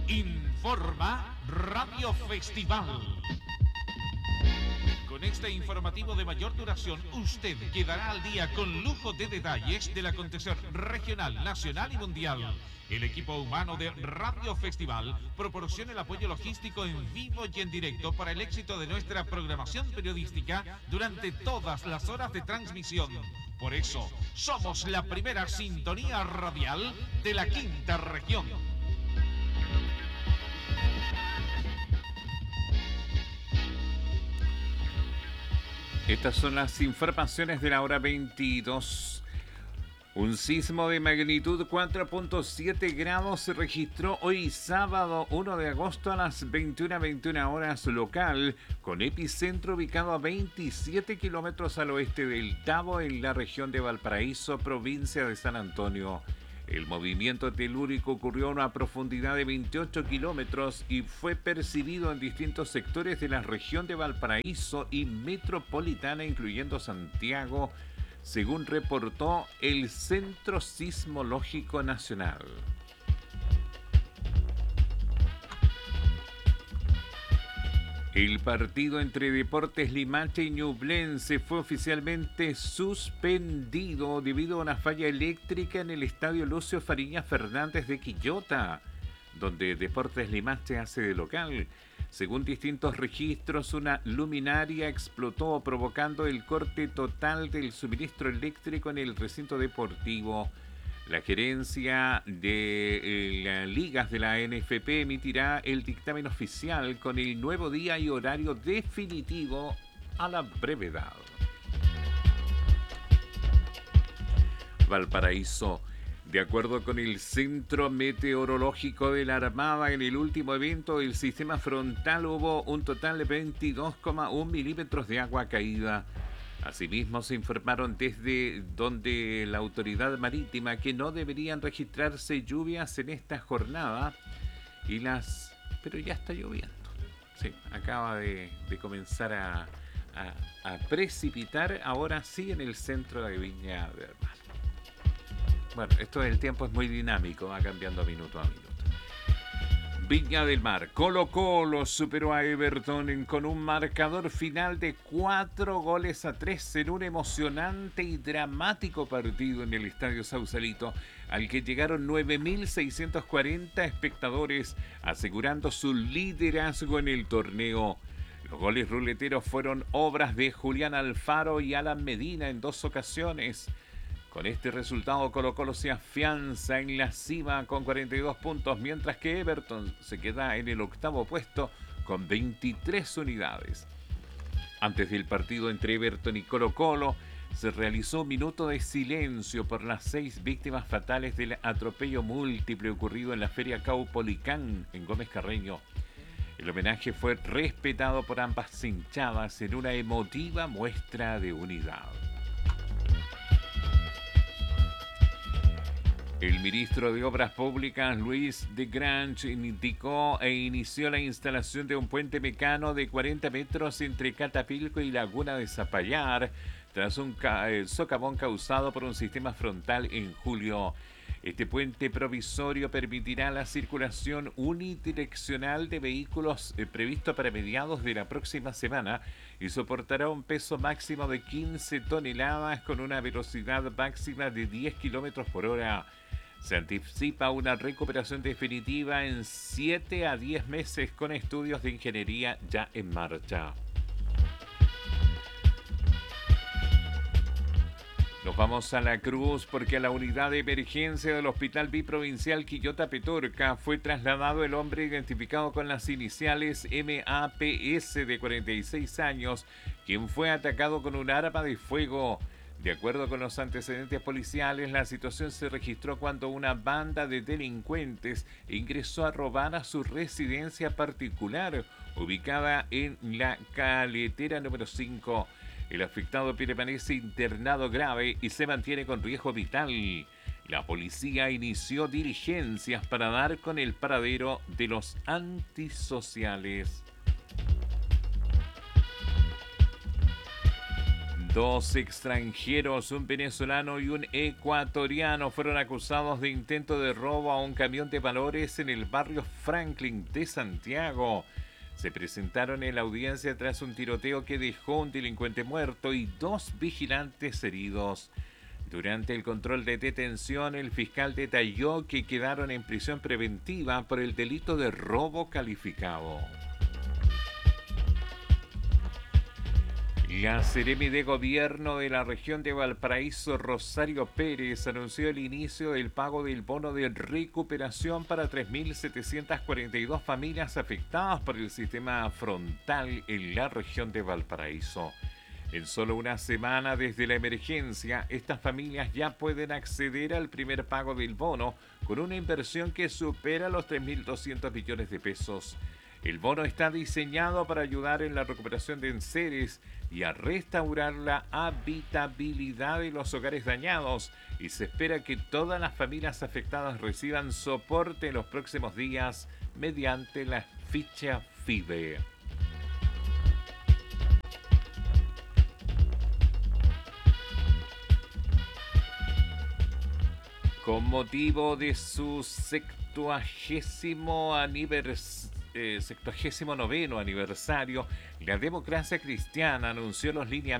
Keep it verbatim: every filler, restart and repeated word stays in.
Informa Radio Festival. Con este informativo de mayor duración, usted quedará al día con lujo de detalles del acontecer regional, nacional y mundial. El equipo humano de Radio Festival proporciona el apoyo logístico en vivo y en directo para el éxito de nuestra programación periodística durante todas las horas de transmisión. Por eso, somos la primera sintonía radial de la quinta región. Estas son las informaciones de la hora veintidós. Un sismo de magnitud cuatro punto siete grados se registró hoy sábado uno de agosto a las veintiuna veintiuna horas local, con epicentro ubicado a veintisiete kilómetros al oeste del Tabo, en la región de Valparaíso, provincia de San Antonio. El movimiento telúrico ocurrió a una profundidad de veintiocho kilómetros y fue percibido en distintos sectores de la región de Valparaíso y metropolitana, incluyendo Santiago, según reportó el Centro Sismológico Nacional. El partido entre Deportes Limache y Ñublense fue oficialmente suspendido debido a una falla eléctrica en el estadio Lucio Fariñas Fernández de Quillota, donde Deportes Limache hace de local. Según distintos registros, una luminaria explotó, provocando el corte total del suministro eléctrico en el recinto deportivo. La gerencia de eh, las ligas de la N F P emitirá el dictamen oficial con el nuevo día y horario definitivo a la brevedad. Valparaíso. De acuerdo con el Centro Meteorológico de la Armada, en el último evento del sistema frontal hubo un total de veintidós coma uno milímetros de agua caída. Asimismo, se informaron desde donde la autoridad marítima que no deberían registrarse lluvias en esta jornada y las... pero ya está lloviendo. Sí, acaba de, de comenzar a, a, a precipitar, ahora sí, en el centro de Viña del Mar. Bueno, esto del tiempo es muy dinámico, va cambiando minuto a minuto. Viña del Mar. Colo-Colo superó a Everton con un marcador final de cuatro goles a tres en un emocionante y dramático partido en el Estadio Sausalito, al que llegaron nueve mil seiscientos cuarenta espectadores, asegurando su liderazgo en el torneo. Los goles ruleteros fueron obras de Julián Alfaro y Alan Medina en dos ocasiones. Con este resultado, Colo-Colo se afianza en la cima con cuarenta y dos puntos, mientras que Everton se queda en el octavo puesto con veintitrés unidades. Antes del partido entre Everton y Colo-Colo, se realizó un minuto de silencio por las seis víctimas fatales del atropello múltiple ocurrido en la Feria Caupolicán en Gómez Carreño. El homenaje fue respetado por ambas hinchadas en una emotiva muestra de unidad. El ministro de Obras Públicas, Luis de Grange, indicó e inició la instalación de un puente mecano de cuarenta metros entre Catapilco y Laguna de Zapallar, tras un ca- eh, socavón causado por un sistema frontal en julio. Este puente provisorio permitirá la circulación unidireccional de vehículos eh, previsto para mediados de la próxima semana y soportará un peso máximo de quince toneladas con una velocidad máxima de diez kilómetros por hora. Se anticipa una recuperación definitiva en siete a diez meses con estudios de ingeniería ya en marcha. Nos vamos a La Cruz porque a la unidad de emergencia del Hospital Biprovincial Quillota Petorca fue trasladado el hombre identificado con las iniciales M A P S de cuarenta y seis años, quien fue atacado con un arma de fuego. De acuerdo con los antecedentes policiales, la situación se registró cuando una banda de delincuentes ingresó a robar a su residencia particular, ubicada en la Caletera número cinco. El afectado permanece internado grave y se mantiene con riesgo vital. La policía inició diligencias para dar con el paradero de los antisociales. Dos extranjeros, un venezolano y un ecuatoriano, fueron acusados de intento de robo a un camión de valores en el barrio Franklin de Santiago. Se presentaron en la audiencia tras un tiroteo que dejó un delincuente muerto y dos vigilantes heridos. Durante el control de detención, el fiscal detalló que quedaron en prisión preventiva por el delito de robo calificado. La Seremi de Gobierno de la región de Valparaíso, Rosario Pérez, anunció el inicio del pago del bono de recuperación para tres mil setecientas cuarenta y dos familias afectadas por el sistema frontal en la región de Valparaíso. En solo una semana desde la emergencia, estas familias ya pueden acceder al primer pago del bono con una inversión que supera los tres mil doscientos millones de pesos. El bono está diseñado para ayudar en la recuperación de enseres y a restaurar la habitabilidad de los hogares dañados, y se espera que todas las familias afectadas reciban soporte en los próximos días mediante la ficha FIBE. Con motivo de su septuagésimo aniversario, Eh, septuagésimo noveno aniversario, la Democracia Cristiana anunció los lineamientos